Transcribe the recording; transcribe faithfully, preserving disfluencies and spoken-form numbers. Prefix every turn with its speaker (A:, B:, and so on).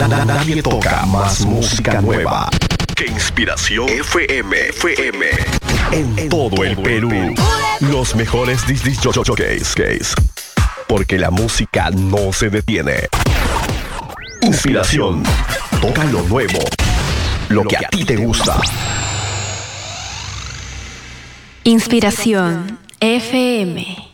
A: na- nadie toca más música nueva que Inspiración F M. F M. En todo el Perú. Los mejores disc jockeys. Porque la música no se detiene. Inspiración. Toca lo nuevo. Lo que a ti te gusta.
B: Inspiración F M.